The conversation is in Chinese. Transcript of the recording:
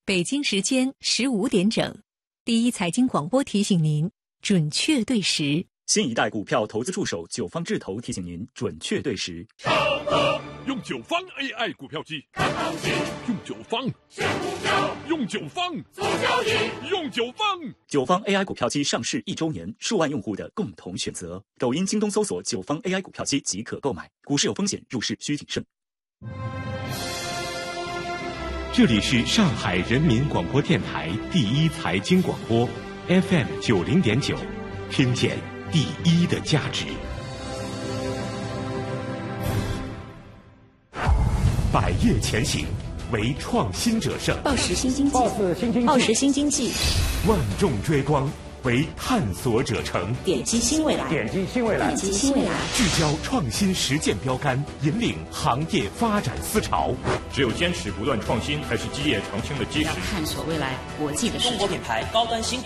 北京时间15点整，第一财经广播提醒您准确对时。 新一代股票投资助手九方智投提醒您准确对时。 用九方 AI 股票机，看行情；用九方选股票，用九方做交易，用九方。 九方 AI 股票机上市1周年，数万用户的共同选择。抖音、京东搜索九方 AI 股票机即可购买。股市有风险，入市需谨慎。 这里是上海人民广播电台第一财经广播 FM 90.9，听见第一的价值。百业前行，唯创新者胜。 报时新经济， 报时新经济， 万众追光，为探索者成。 点击新未来， 点击新未来， 点击新未来。 聚焦创新实践标杆，引领行业发展思潮。 只有坚持不断创新，才是基业长青的基石。 探索未来国际的市场。 中国品牌高端新